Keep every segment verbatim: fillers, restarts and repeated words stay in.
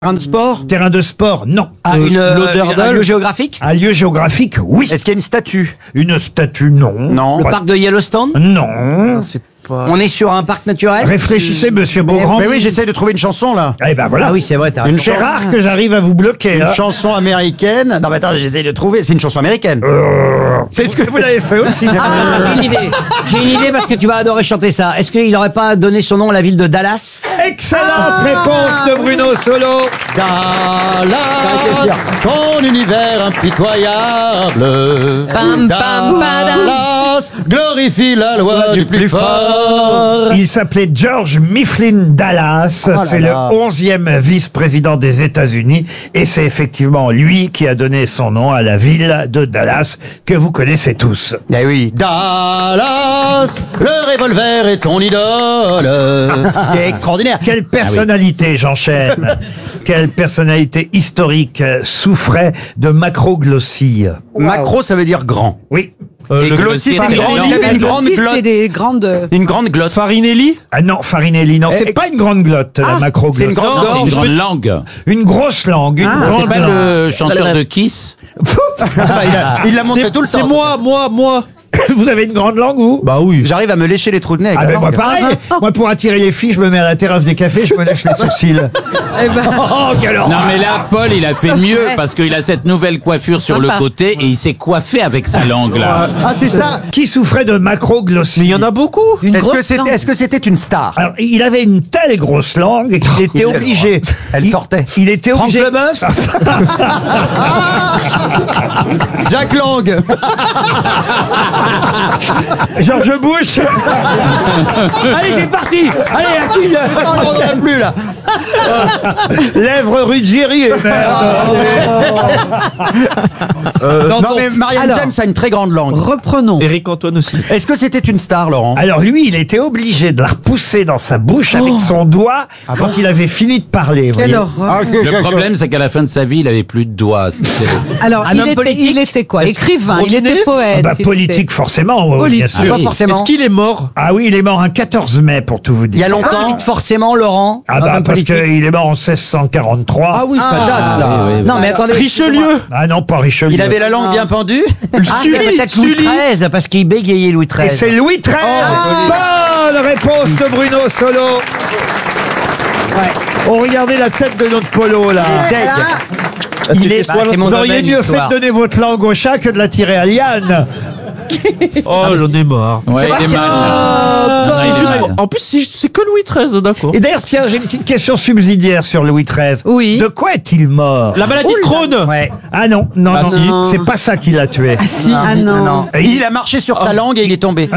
Terrain de sport? Terrain de sport, non. Ah, une, Euh, euh, un lieu géographique? Un lieu géographique, oui. Est-ce qu'il y a une statue? Une statue, non. Non. Le Pas- parc de Yellowstone? Non. C'est pas... On est sur un parc naturel? Réfléchissez, monsieur Beaugrand. Mais oui, j'essaie de trouver une chanson là. Eh ben voilà. Ah oui, c'est vrai, t'as Une raison. C'est rare que j'arrive à vous bloquer. Une hein. chanson américaine. Non mais attends, j'essaie de trouver. C'est une chanson américaine. C'est ce que vous l'avez fait aussi. Ah, j'ai une idée. J'ai une idée parce que tu vas adorer chanter ça. Est-ce qu'il n'aurait pas donné son nom à la ville de Dallas? Excellente réponse de Bruno Solo. Dallas, ton univers impitoyable. Pam, pam, Dallas, glorifie la loi du plus fort. Il s'appelait George Mifflin Dallas. Oh là c'est là. le onzième vice-président des États-Unis. Et c'est effectivement lui qui a donné son nom à la ville de Dallas que vous connaissez tous. Eh oui. Dallas, le revolver est ton idole. C'est extraordinaire. Quelle personnalité, j'enchaîne. Quelle personnalité historique euh, souffrait de macroglossie. Macro, ça veut dire grand. Oui. Euh, Et le glossie, c'est glossier, une grande, c'est il avait une grande Si, c'est glotte. des grandes... Une grande glotte. Farinelli. Ah non, Farinelli, non, c'est Eh, pas une grande glotte, la macroglossie. c'est une grande Non, gorge. Une grande langue. Une grosse langue, une Ah, grande C'est pas langue. le chanteur de Kiss? Ah bah, il a- il l'a montré C'est tout le c'est temps. moi, moi, moi. Vous avez une grande langue, vous? Bah oui. J'arrive à me lécher les trous de nez. avec Ah la ben moi langue. pareil. Moi pour attirer les filles, je me mets à la terrasse des cafés, je me lèche les sourcils. Eh ben, Oh, quelle horreur. Non mais là, Paul, il a fait mieux parce qu'il a cette nouvelle coiffure sur le Sympa. côté et il s'est coiffé avec sa langue là. Ah, c'est ça. Qui souffrait de macroglossie? Mais il y en a beaucoup. une Est-ce grosse que c'était, langue. est-ce que c'était une star? Alors, il avait une telle grosse langue qu'il était obligé. Elle il- sortait. Il était Franck obligé. Leboeuf? Jack Lang. George Bush. Allez, c'est parti! Allez, à qui le- On ne rendrait plus là. Lèvres Ruggieri. et merde. non, mais Marianne alors. James a une très grande langue. Reprenons. Eric Antoine aussi. Est-ce que c'était une star, Laurent? Alors lui, il était obligé de la repousser dans sa bouche avec son doigt quand il avait fini de parler. vous Quelle voyez. horreur. Le problème, c'est qu'à la fin de sa vie, il avait plus de doigts. C'était- Alors, Un il homme était, politique il était quoi? Écrivain, il Robinet était poète. Ah bah, il politique était- forcément, oui, Politique. bien Ah, sûr. pas forcément. Est-ce qu'il est mort? Ah oui, il est mort un quatorze mai pour tout vous Il y dire. a Ah, longtemps. vite forcément, Laurent. Ah Un bah homme parce politique. qu'il est mort en seize cent quarante-trois. Ah oui, ça date, là. oui, oui. Non, mais attendez. Richelieu. Ah non, pas Richelieu. Il avait la langue bien pendue. Ah, c'est Sully, peut-être Louis Sully. treize, parce qu'il bégayait Louis Et treize. c'est Louis treize. Bonne réponse de Bruno Solo. Oh, regardez la tête de notre polo là. Il est, Bah, c'est mon vous auriez domaine, mieux fait l'histoire. de donner votre langue au chat que de la tirer à Liane. Oh, j'en ai marre. Ouais, il est mal. Ah, Non, c'est il est juste mal. pour- En plus, c'est c'est que Louis treize, d'accord. Et d'ailleurs, tiens, j'ai une petite question subsidiaire sur Louis treize. Oui. De quoi est-il mort? La maladie de Crohn. Ouais. Ah non, non, Ah, non, si. c'est pas ça qui l'a tué. Ah si, ah non. non. Et Il a marché sur sa langue et il est tombé.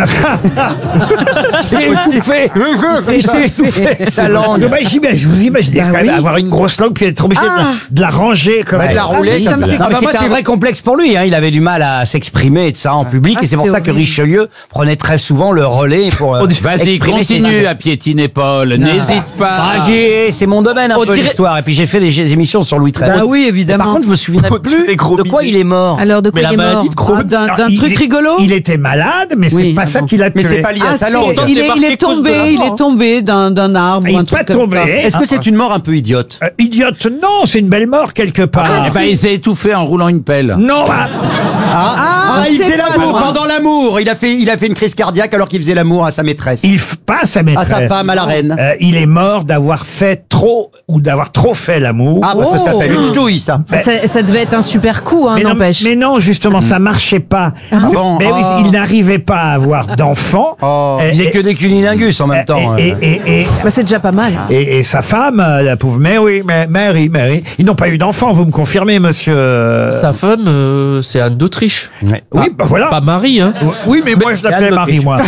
s'est étouffé. Il s'est étouffé. Sa langue. Bah, j'imagine- je vous imagine Bah quand même oui. avoir une grosse langue puis être obligé de, la, Ah. de la ranger comme Ouais, de la rouler. Ah oui, ça comme me ça. fait- Non, Ah mais bah, moi, c'était un c'est- vrai complexe pour lui. Hein. Il avait du mal à s'exprimer de ça en public, Ah, et c'est pour c'est ça que horrible. Richelieu prenait très souvent le relais pour euh, Vas-y, exprimer ses continue idées. à piétiner Paul. N'hésite pas. Ah, j'ai- c'est mon domaine un On peu dirait- l'histoire. Et puis j'ai fait des émissions sur Louis treize. Bah oui, Mais évidemment. par contre, je me souviens plus les gros de quoi il est mort. Alors, de quoi Mais la il est mort maladie de Crohn. Ah, d'un Alors, d'un il- truc il- rigolo. Il était malade, mais c'est Oui, pas ah ça bon. qui l'a tué. Mais c'est pas lié à Ah, sa si, langue. Pourtant, il c'est est, il marqué est cause de tombé, la il mort. est tombé d'un d'un arbre Il ou un est pas truc comme tombé. ça. Est-ce que c'est une mort un peu idiote? Euh, idiote, non, c'est une belle mort quelque part. Eh ben, il s'est étouffé en roulant une pelle. Non, ah, Ah, ah, il c'est faisait pas l'amour loin. pendant l'amour. Il a fait, il a fait une crise cardiaque alors qu'il faisait l'amour à sa maîtresse. il f- pas à sa maîtresse. À sa femme, à la reine. Euh, il est mort d'avoir fait trop ou d'avoir trop fait l'amour. Ah, bah, ça Oh. s'appelle une ch'touille, ça. Ça, ça devait être un super coup, hein, mais, non, n'empêche. mais non, justement, ça marchait pas. bon Mais oui, Ah. il n'arrivait pas à avoir d'enfants. Oh. Et- Il faisait et- que des cunilingus en même temps. Et, euh. et, et, et, Bah, c'est déjà pas mal. et- et sa femme, euh, la pauvre Mary, Ma- Mary, Mary, ils n'ont pas eu d'enfants, vous me confirmez, monsieur euh, Sa femme, euh, c'est Anne d'Autriche. Oui, bah voilà. Pas Marie, hein. Oui, mais moi je l'appelais Anne Marie, d'Autriche. moi.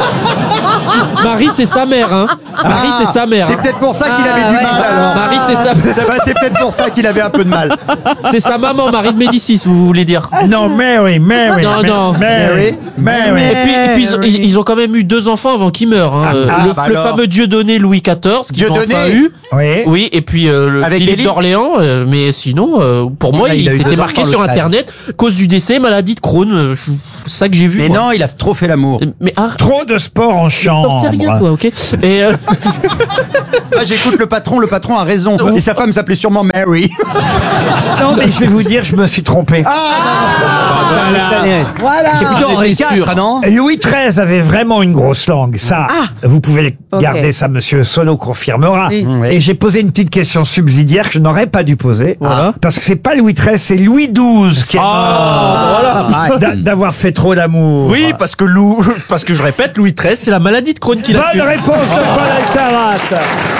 Marie, c'est sa mère, hein. Marie, c'est sa mère. C'est hein. peut-être pour ça qu'il avait Ah, du ouais. mal alors. Marie, c'est sa, Ça va, c'est peut-être pour ça qu'il avait un peu de mal. c'est sa maman, Marie de Médicis, vous voulez dire. Non, Mary, Mary. Non, Ma- non. Mary, Mary. Et puis, et puis ils, ont- ils- ils ont quand même eu deux enfants avant qu'ils meurent. Hein. Euh, ah, le, bah le alors. fameux Dieudonné Louis quatorze, qu'ils ont Dieudonné. enfin eu. Oui. Oui, et puis euh, le Avec Philippe Élie. d'Orléans. euh, mais sinon, euh, pour moi, Ouais, il il, a eu s'était deux marqué enfants, sur le frère. Internet cause du décès, maladie de Crohn. euh, je- C'est ça que j'ai vu. Mais moi. non, il a trop fait l'amour. Mais ah, Trop de sport en champ. T'en sais rien, chambre. toi, ok. Et euh, Ah, j'écoute le patron, le patron a raison. Et sa femme s'appelait sûrement Mary. Non, mais je vais vous dire, je me suis trompé. Voilà. C'est plutôt Henri quatre, non? Louis treize avait vraiment une grosse langue. Ça, vous pouvez garder ça, monsieur Solo confirmera. Et j'ai posé une petite question subsidiaire que je n'aurais pas dû poser. Parce que c'est pas Louis treize, c'est Louis douze qui est mort d'a- d'avoir fait trop d'amour. Oui, parce que Lou, parce que je répète, Louis treize, c'est la maladie de Crohn qui l'a tué. Bonne réponse de Paul Alcarat.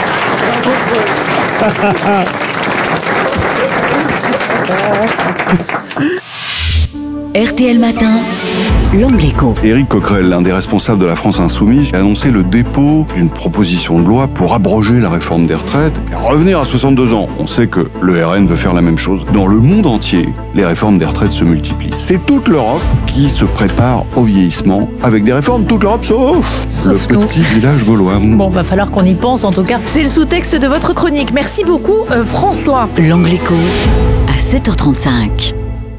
R T L Matin, l'homme l'écho. Éric Coquerel, l'un des responsables de la France Insoumise, a annoncé le dépôt d'une proposition de loi pour abroger la réforme des retraites et revenir à soixante-deux ans. On sait que le R N veut faire la même chose. Dans le monde entier, les réformes des retraites se multiplient. C'est toute l'Europe qui se prépare au vieillissement avec des réformes. Toute l'Europe sauf, Sauf le nous. petit village gaulois. Bon, va falloir qu'on y pense en tout cas. C'est le sous-texte de votre chronique. Merci beaucoup, euh, François. L'homme l'écho à sept heures trente-cinq.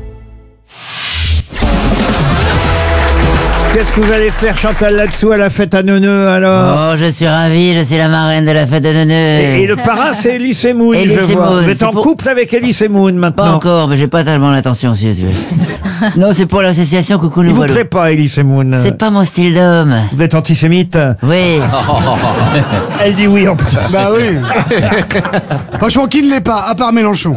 Qu'est-ce que vous allez faire, Chantal, là-dessous à la fête à Neuneu, alors? Oh, je suis ravie, je suis la marraine de la fête de Neuneu. Et, et le parrain, c'est Elie Semoun, Elie je vois. Semoun, Vous êtes c'est en pour- couple avec Elie Semoun, Pas maintenant? encore, mais j'ai pas tellement l'attention, si tu veux. Non, c'est pour l'association Coucou Il nous vous voilà. plaît pas, Elie Semoun? C'est pas mon style d'homme. Vous êtes antisémite? Oui. Elle dit oui, en plus. Bah oui. Franchement, qui ne l'est pas, à part Mélenchon.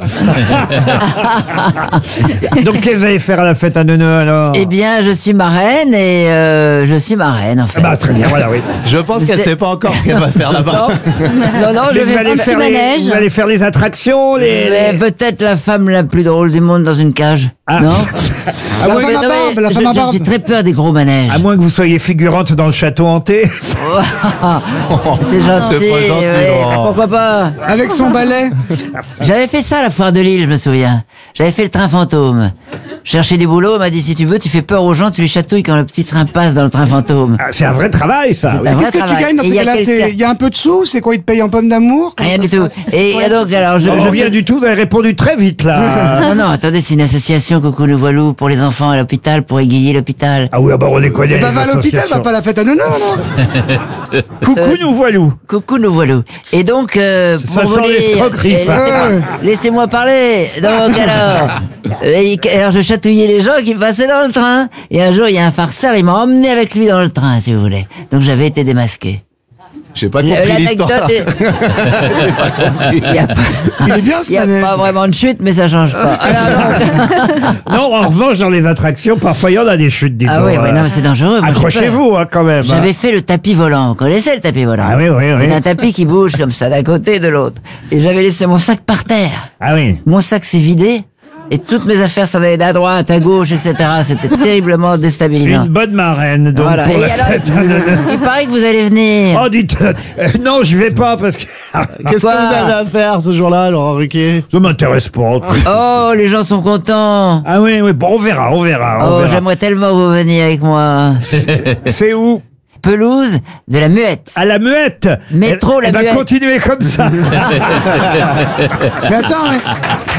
Donc, qu'est-ce que vous allez faire à la fête à Neuneu, alors? Eh bien, je suis marraine et euh, je suis marraine, en fait. Ah bah, très bien, voilà, oui. Je pense qu'elle C'est- sait pas encore ce qu'elle va faire là-bas. Non, non, je Mais vous vais allez, faire faire un petit les, manège. vous allez faire les attractions, les... Mais les- peut-être la femme la plus drôle du monde dans une cage. Ah. Non? À La moins, femme à non, mais barbe, la je- femme à je- barbe. J'ai très peur des gros manèges. à moins que vous soyez figurante dans le château hanté. C'est gentil. C'est pas gentil, ouais, Laurent. pourquoi pas? Avec son balai. J'avais fait ça à la foire de Lille, je me souviens. J'avais fait le train fantôme. Je cherchais du boulot, on m'a dit si tu veux, tu fais peur aux gens, tu les chatouilles quand le petit train passe dans le train fantôme. Ah, c'est un vrai travail, ça. C'est oui. un vrai Qu'est-ce que tu travail. gagnes dans Et ces il y a cas-là? quelqu'un- C'est- Il y a un peu de sous? C'est quoi? Ils te payent en pommes d'amour? Rien du tout. Et donc, alors, je, On je revient fais- du tout, vous avez répondu très vite, là. Non, non, attendez, c'est une association Coucou nous voilou pour les enfants à l'hôpital, pour égayer l'hôpital. Ah oui, ah bah on les connaît, Eh ben, les va à l'hôpital, associations. va pas à la fête à Neuneu, non? Coucou, Euh, nous voilou. Coucou nous voilou. Et donc, euh, Ça pour sent vous lire- l'escroquerie, et ça. laissez-moi- Ouais. Laissez-moi parler. Donc alors, et- alors je chatouillais les gens qui passaient dans le train. Et un jour, il y a un farceur, il m'a emmené avec lui dans le train, si vous voulez. Donc j'avais été démasqué. J'ai pas Le- compris l'histoire. L'anecdote est- Il y a pas, Il est bien, ce il y a manège. pas vraiment de chute, mais ça change pas. Alors, donc- Non, en revanche, dans les attractions, parfois, il y en a des chutes, dites Ah donc, oui, mais euh. non, mais c'est dangereux. moi, j'ai Accrochez-vous, hein, quand même. J'avais fait le tapis volant. Vous connaissez le tapis volant? Ah oui, oui, oui. C'est un tapis qui bouge comme ça, d'un côté et de l'autre. Et j'avais laissé mon sac par terre. Ah oui. Mon sac s'est vidé. Et toutes mes affaires s'en allaient d'à droite, à gauche, et cetera. C'était terriblement déstabilisant. Une bonne marraine, donc, Voilà. pour Et la alors, fête. il paraît que vous allez venir. Oh, dites, euh, non, je vais pas, parce que Qu'est-ce Quoi que vous avez à faire ce jour-là, Laurent Ruquier? ça m'intéresse pas. Oh, les gens sont contents. Ah oui, oui, bon, on verra, on verra, on Oh, verra. j'aimerais tellement vous venir avec moi. C'est où? Pelouse de la Muette. À la Muette. Métro, Eh- la eh ben, Muette. continuez comme ça. Mais attends, mais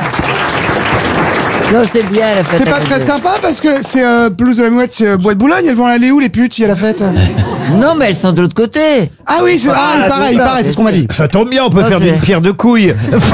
Non, c'est bien la fête. c'est à pas très côté. sympa parce que c'est euh, pelouse de la Mouette, c'est euh, Bois de Boulogne. Elles vont aller où les putes s'il y a la fête? Non, mais elles sont de l'autre côté. Ah oui, c'est ah, il paraît, il paraît, c'est ce qu'on m'a dit. Ça tombe bien, on peut Non, faire c'est- d'une pierre deux couilles.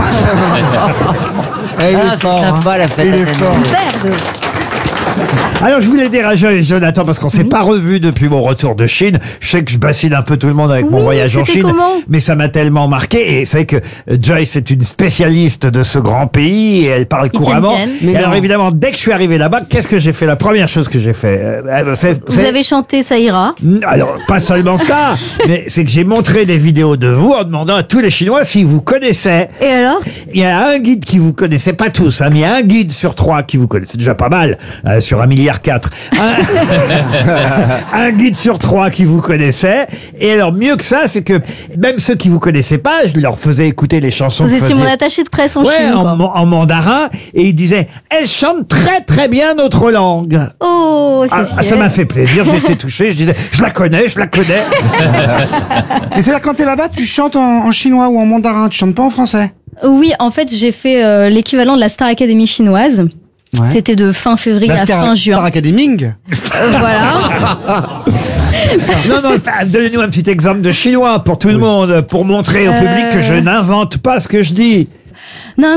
Eh, il Ah, est c'est fort, hein. sympa la fête. Il à est Côte fort. d'Ivoire. Alors, je voulais dire à Jo- Jonathan, parce qu'on s'est pas revu depuis mon retour de Chine. Je sais que je bassine un peu tout le monde avec mon Oui, voyage en c'était Chine. comment Mais ça m'a tellement marqué. Et c'est vrai que euh, Joyce est une spécialiste de ce grand pays et elle parle Ils couramment. tiennent, Et tiennent. alors, évidemment, dès que je suis arrivé là-bas, qu'est-ce que j'ai fait? La première chose que j'ai fait, euh, euh, c'est- Vous c'est- avez chanté Ça ira. Alors, pas seulement ça, mais c'est que j'ai montré des vidéos de vous en demandant à tous les Chinois s'ils vous connaissaient. Et alors? Il y a un guide qui vous connaissait, pas tous, hein, mais il y a un guide sur trois qui vous connaît. C'est déjà pas mal, euh, sur un milliard quatre. Un, un guide sur trois qui vous connaissait. Et alors, mieux que ça, c'est que même ceux qui vous connaissaient pas, je leur faisais écouter les chansons Vous que étiez faisait- mon attaché de presse en Ouais, Chine. en, quoi. man- en mandarin, et il disait, elle chante très très bien notre langue. Oh, c'est Ah, ciel. ça m'a fait plaisir, j'étais touché, je disais, je la connais, je la connais. Mais c'est-à-dire quand t'es là-bas, tu chantes en, en chinois ou en mandarin, tu chantes pas en français. Oui, en fait, j'ai fait euh, l'équivalent de la Star Academy chinoise. Ouais. C'était de fin février La à Star, fin juin. Star Academy. Euh, voilà. Non, non, enfin, donnez-nous un petit exemple de chinois pour tout le monde, pour montrer au Euh. public que je n'invente pas ce que je dis. Non,